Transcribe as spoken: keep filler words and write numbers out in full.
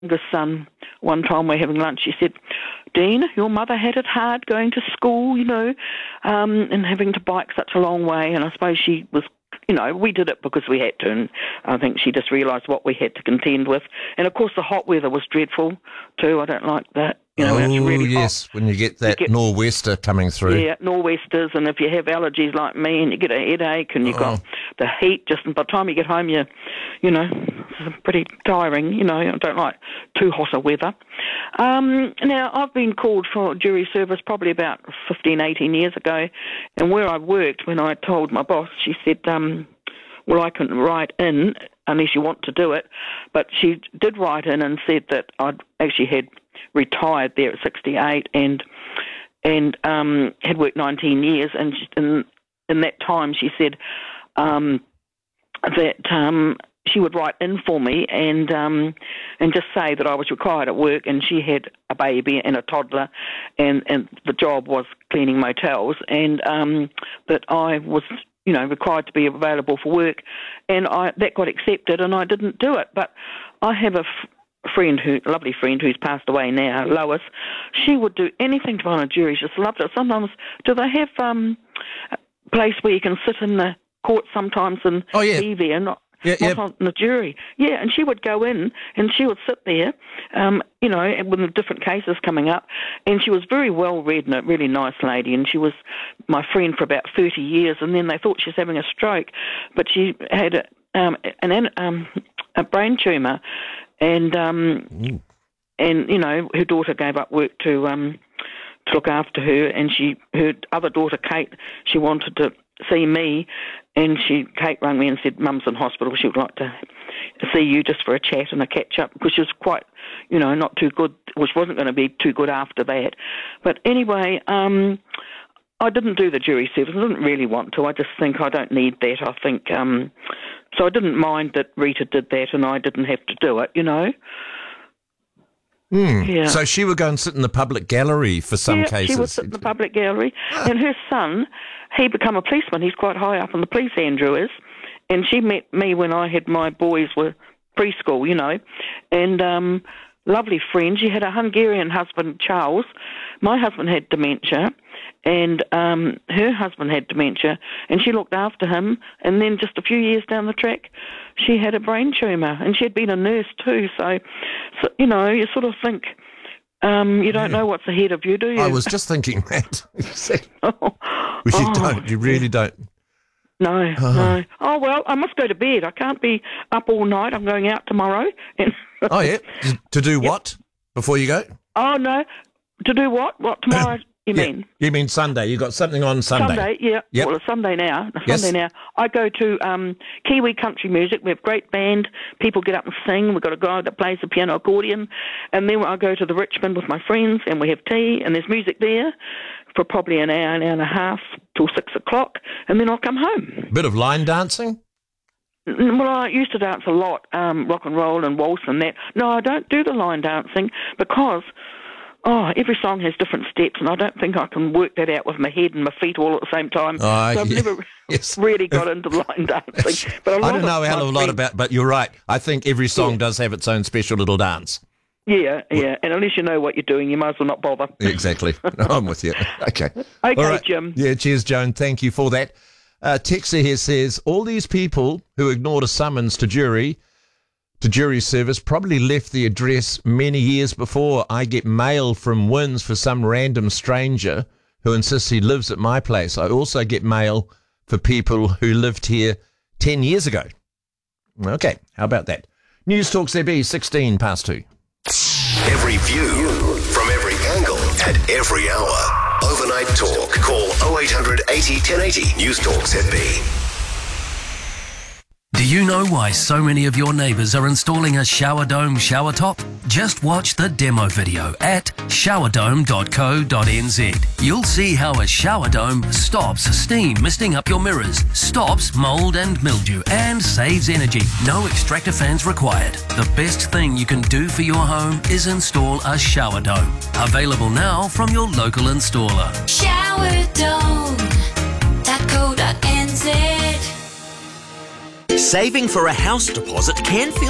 youngest son, one time we're having lunch, she said, Dean, your mother had it hard going to school, you know, um, and having to bike such a long way. And I suppose she was, you know, we did it because we had to. And I think she just realised what we had to contend with. And, of course, the hot weather was dreadful too. I don't like that. You know, oh, when it's really yes, hot, when you get that you get, nor'wester coming through. Yeah, nor'westers, and if you have allergies like me and you get a headache and you've oh. got the heat, just by the time you get home, you, you know, it's pretty tiring, you know. I don't like too hot a weather. Um, now, I've been called for jury service probably about fifteen, eighteen years ago, and where I worked, when I told my boss, she said, um, well, I couldn't write in unless you want to do it, but she did write in and said that I'd actually had retired there at sixty-eight and and um, had worked nineteen years, and in, in that time she said um, that um, she would write in for me and um, and just say that I was required at work, and she had a baby and a toddler, and, and the job was cleaning motels, and um, that I was, you know, required to be available for work, and I that got accepted, and I didn't do it. But I have a f- friend, who a lovely friend who's passed away now, Lois. She would do anything to be on a jury. She just loved it. Sometimes, do they have um, a place where you can sit in the court sometimes and oh, yeah. be there, not, yeah, not yeah. on the jury? Yeah, and she would go in and she would sit there, um, you know, with the different cases coming up, and she was very well read and a really nice lady, and she was my friend for about thirty years, and then they thought she was having a stroke, but she had a, um, an, um, a brain tumour, and um, mm. and you know, her daughter gave up work to um, to look after her, and she her other daughter Kate, she wanted to see me, and she Kate rang me and said, Mum's in hospital, she would like to see you just for a chat and a catch up, because she was quite, you know, not too good, which wasn't going to be too good after that. But anyway, um, I didn't do the jury service. I didn't really want to. I just think I don't need that. I think um, so. I didn't mind that Rita did that, and I didn't have to do it. You know. Mm. Yeah. So she would go and sit in the public gallery for some yeah, cases. she would sit in the public gallery, and her son, he become a policeman. He's quite high up in the police, Andrew is, and she met me when I had my boys were preschool, you know, and um, lovely friend. She had a Hungarian husband, Charles. My husband had dementia, and um, her husband had dementia, and she looked after him, and then just a few years down the track, she had a brain tumour, and she had been a nurse too, so, so you know, you sort of think, um, you don't yeah. know what's ahead of you, do you? I was just thinking that. oh, Which you oh, don't, you really don't. No, oh. no. Oh, well, I must go to bed. I can't be up all night. I'm going out tomorrow. And oh, yeah? To do what before you go? Oh, no. To do what? What, tomorrow, you yeah. mean? You mean Sunday. You got something on Sunday. Sunday, yeah. Yep. Well, it's Sunday now. Sunday yes. now. I go to um, Kiwi Country Music. We have a great band. People get up and sing. We've got a guy that plays the piano accordion. And then I go to the Richmond with my friends, and we have tea, and there's music there for probably an hour, an hour and a half, till six o'clock, and then I'll come home. Bit of line dancing? Well, I used to dance a lot, um, rock and roll and waltz and that. No, I don't do the line dancing because, oh, every song has different steps, and I don't think I can work that out with my head and my feet all at the same time. Oh, so I've yeah. never yes. really got into line dancing. But I don't know a hell of a lot about, but you're right. I think every song yeah. does have its own special little dance. Yeah, yeah, and unless you know what you're doing, you might as well not bother. Exactly. I'm with you. Okay. Okay, all right. Jim. Yeah, cheers, Joan. Thank you for that. Uh, Texer here says, all these people who ignored a summons to jury, to jury service, probably left the address many years before. I get mail from Wins for some random stranger who insists he lives at my place. I also get mail for people who lived here ten years ago. Okay, how about that? News Talk Z B, sixteen past two. Every view from every angle at every hour. Overnight Talk. Call oh eight hundred eighty ten eighty. News Talk Z B. Do you know why so many of your neighbours are installing a shower dome shower top? Just watch the demo video at shower dome dot co dot n z. You'll see how a shower dome stops steam misting up your mirrors, stops mould and mildew, and saves energy. No extractor fans required. The best thing you can do for your home is install a shower dome. Available now from your local installer. shower dome dot co dot n z. Saving for a house deposit can feel